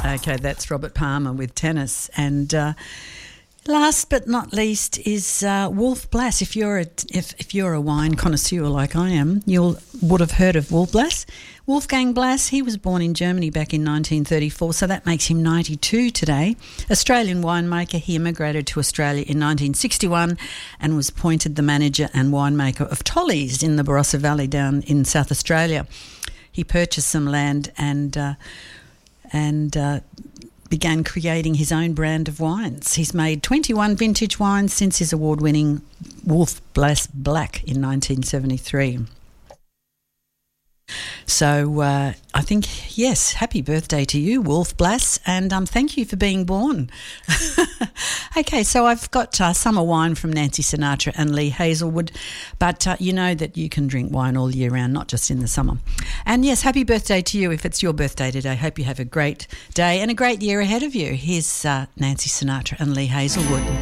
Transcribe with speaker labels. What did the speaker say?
Speaker 1: Okay, that's Robert Palmer with Tennis. And last but not least is Wolf Blass. If you're a wine connoisseur like I am, you would have heard of Wolf Blass. Wolfgang Blass, he was born in Germany back in 1934, so that makes him 92 today. Australian winemaker, he immigrated to Australia in 1961 and was appointed the manager and winemaker of Tolly's in the Barossa Valley down in South Australia. He purchased some land and began creating his own brand of wines. He's made 21 vintage wines since his award-winning Wolf Blass Black in 1973. So I think, yes, happy birthday to you, Wolf Blass, and thank you for being born. Okay, so I've got summer wine from Nancy Sinatra and Lee Hazelwood, but you know that you can drink wine all year round, not just in the summer. And yes, happy birthday to you if it's your birthday today. Hope you have a great day and a great year ahead of you. Here's Nancy Sinatra and Lee Hazelwood.